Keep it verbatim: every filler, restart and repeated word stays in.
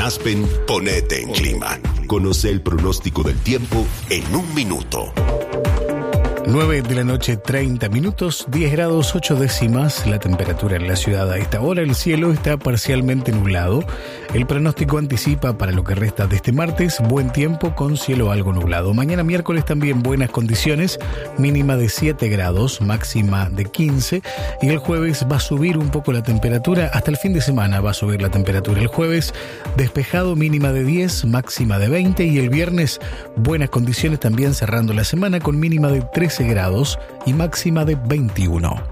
Aspen, ponete en clima. Conoce el pronóstico del tiempo en un minuto. nueve de la noche, treinta minutos, diez grados ocho décimas la temperatura en la ciudad. A esta hora el cielo está parcialmente nublado. El pronóstico anticipa para lo que resta de este martes buen tiempo con cielo algo nublado. Mañana miércoles también buenas condiciones, mínima de siete grados, máxima de quince. Y el jueves va a subir un poco la temperatura. Hasta el fin de semana va a subir la temperatura. El jueves despejado, mínima de diez, máxima de veinte. Y el viernes buenas condiciones también cerrando la semana con mínima de trece grados y máxima de veintiuno.